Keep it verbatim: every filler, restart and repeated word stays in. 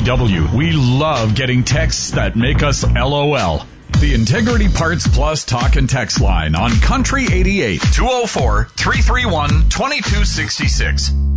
W. We love getting texts that make us LOL. The Integrity Parts Plus talk and text line on Country eighty-eight, two oh four, three three one, two two six six.